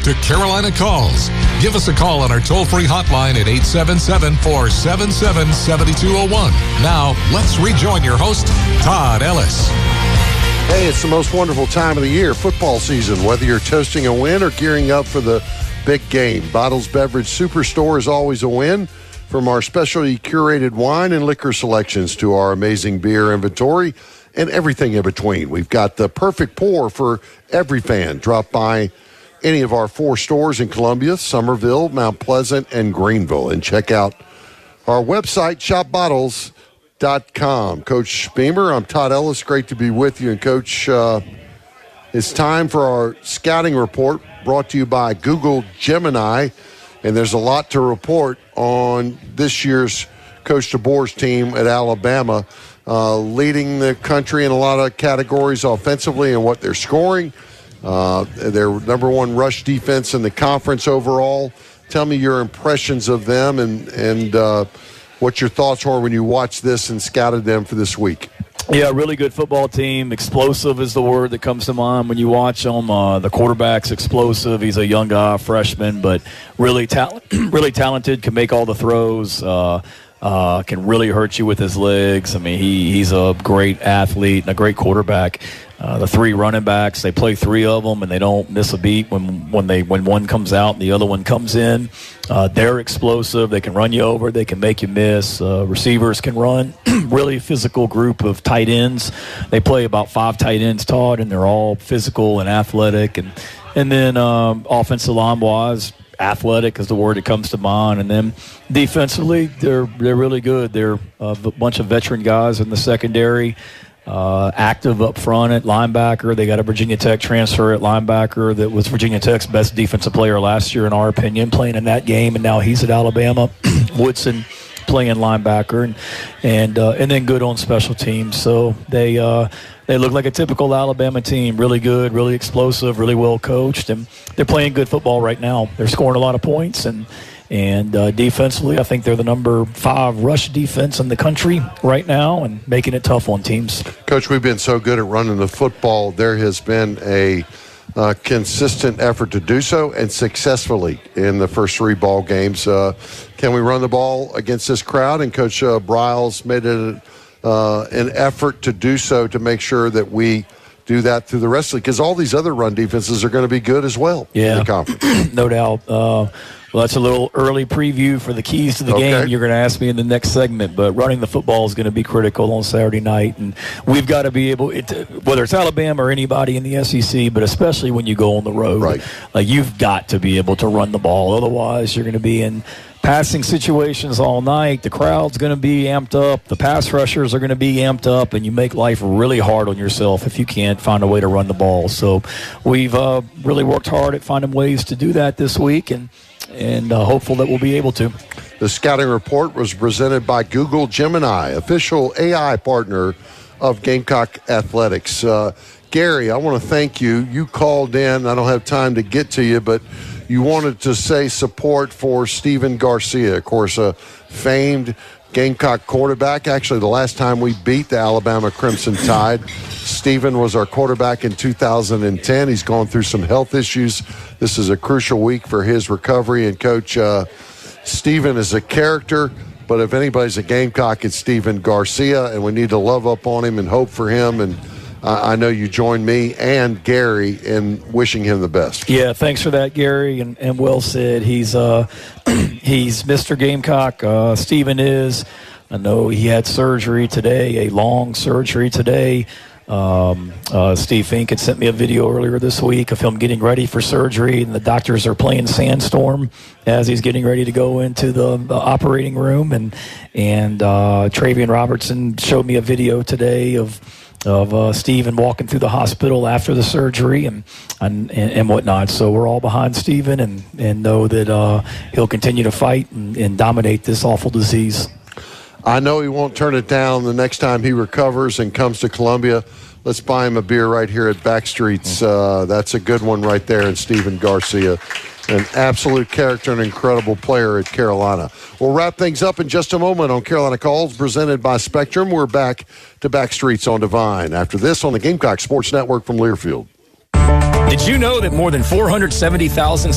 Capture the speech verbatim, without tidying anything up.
to Carolina Calls. Give us a call on our toll-free hotline at eight seven seven, four seven seven, seven two zero one. Now, let's rejoin your host, Todd Ellis. Hey, it's the most wonderful time of the year, football season, whether you're toasting a win or gearing up for the big game. Bottles Beverage Superstore is always a win. From our specially curated wine and liquor selections to our amazing beer inventory and everything in between. We've got the perfect pour for every fan. Drop by any of our four stores in Columbia, Somerville, Mount Pleasant, and Greenville, and check out our website, shop bottles dot com. Coach Beamer, I'm Todd Ellis. Great to be with you. And, Coach, uh, it's time for our scouting report brought to you by Google Gemini. And there's a lot to report on this year's Coach DeBoer's team at Alabama, uh, leading the country in a lot of categories offensively and what they're scoring. Uh, their number one rush defense in the conference overall. Tell me your impressions of them and, and uh, what your thoughts were when you watched this and scouted them for this week. Yeah, really good football team. Explosive is the word that comes to mind when you watch them. Uh, the quarterback's explosive. He's a young guy, freshman, but really, ta- really talented, can make all the throws, uh, uh, can really hurt you with his legs. I mean, he, he's a great athlete and a great quarterback. Uh, the three running backs, they play three of them, and they don't miss a beat when when they when one comes out and the other one comes in. Uh, they're explosive. They can run you over. They can make you miss. Uh, receivers can run. Really physical group of tight ends. They play about five tight ends, Todd, and they're all physical and athletic. And and then um, offensive line-wise, athletic is the word that comes to mind. And then defensively, they're they're really good. They're a bunch of veteran guys in the secondary. Uh, active up front at linebacker. They got a Virginia Tech transfer at linebacker that was Virginia Tech's best defensive player last year, in our opinion, playing in that game, and now he's at Alabama. Woodson playing linebacker, and and uh, and then good on special teams. So they uh, they look like a typical Alabama team. Really good, really explosive, really well coached, and they're playing good football right now. They're scoring a lot of points, and And uh, defensively, I think they're the number five rush defense in the country right now and making it tough on teams. Coach, we've been so good at running the football. There has been a uh, consistent effort to do so and successfully in the first three ball games. Uh, can we run the ball against this crowd? And Coach uh, Briles made it uh, an effort to do so to make sure that we do that through the rest of it, because all these other run defenses are going to be good as well yeah. in the conference. No doubt. Uh, well, that's a little early preview for the keys to the okay. game you're going to ask me in the next segment, but running the football is going to be critical on Saturday night, and we've got to be able, it, whether it's Alabama or anybody in the S E C, but especially when you go on the road, right. like you've got to be able to run the ball. Otherwise, you're going to be in passing situations all night. The crowd's going to be amped up. The pass rushers are going to be amped up, and you make life really hard on yourself if you can't find a way to run the ball. So we've uh, really worked hard at finding ways to do that this week, and and uh, hopeful that we'll be able to. The scouting report was presented by Google Gemini, official A I partner of Gamecock Athletics. Uh, Gary, I want to thank you. You called in. I don't have time to get to you, but you wanted to say support for Stephen Garcia, of course, a famed Gamecock quarterback. Actually, the last time we beat the Alabama Crimson Tide, Stephen was our quarterback in two thousand ten. He's gone through some health issues. This is a crucial week for his recovery. And, Coach, uh, Stephen is a character, but if anybody's a Gamecock, it's Stephen Garcia, and we need to love up on him and hope for him. And I know you join me and Gary in wishing him the best. Yeah, thanks for that, Gary, and, and well said. He's uh, he's Mister Gamecock. Uh, Stephen is. I know he had surgery today, a long surgery today. Um, uh, Steve Fink had sent me a video earlier this week of him getting ready for surgery, and the doctors are playing Sandstorm as he's getting ready to go into the, the operating room. And and uh, Travian Robertson showed me a video today of of uh, Stephen walking through the hospital after the surgery and and, and whatnot. So we're all behind Stephen and, and know that uh, he'll continue to fight and, and dominate this awful disease. I know he won't turn it down the next time he recovers and comes to Columbia. Let's buy him a beer right here at Backstreet's. Uh, that's a good one right there in Stephen Garcia. An absolute character and incredible player at Carolina. We'll wrap things up in just a moment on Carolina Calls, presented by Spectrum. We're back to Backstreet's on Divine. After this on the Gamecock Sports Network from Learfield. Did you know that more than four hundred seventy thousand